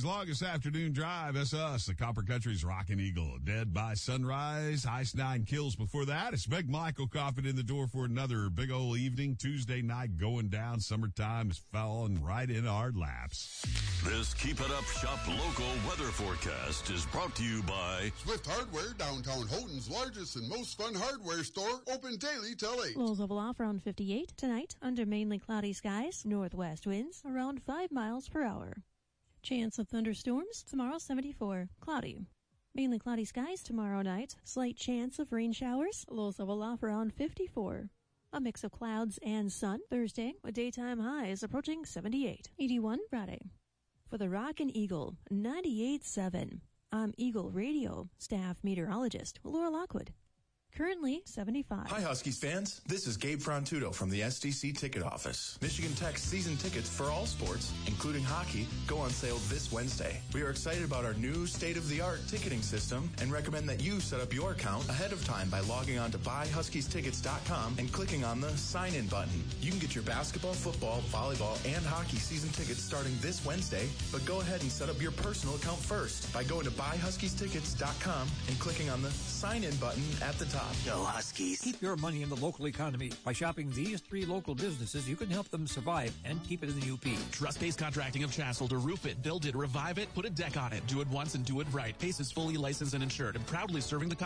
Country's longest afternoon drive. That's us, the Copper Country's Rockin' Eagle. Dead by sunrise, Ice 9 kills before that. It's Meg Michael coughing in the door for another big old evening. Tuesday night going down. Summertime is falling right in our laps. This Keep It Up Shop local weather forecast is brought to you by Swift Hardware, downtown Houghton's largest and most fun hardware store, open daily till 8. Lows level off around 58 tonight, under mainly cloudy skies, northwest winds around 5 miles per hour. Chance of thunderstorms tomorrow 74, cloudy. Mainly cloudy skies tomorrow night, slight chance of rain showers, lows level off around 54. A mix of clouds and sun Thursday, with daytime highs approaching 78, 81 Friday. For the Rockin' Eagle 98.7, I'm Eagle Radio staff meteorologist Laura Lockwood. Currently 75. Hi, Huskies fans. This is Gabe Frontudo from the SDC Ticket Office. Michigan Tech's season tickets for all sports, including hockey, go on sale this Wednesday. We are excited about our new state-of-the-art ticketing system and recommend that you set up your account ahead of time by logging on to buyhuskiestickets.com and clicking on the sign-in button. You can get your basketball, football, volleyball, and hockey season tickets starting this Wednesday, but go ahead and set up your personal account first by going to buyhuskiestickets.com and clicking on the sign-in button at the top. Go Huskies. Keep your money in the local economy. By shopping these 3 local businesses, you can help them survive and keep it in the UP. Trust Pace Contracting of Chassel to roof it, build it, revive it, put a deck on it. Do it once and do it right. Pace is fully licensed and insured and proudly serving the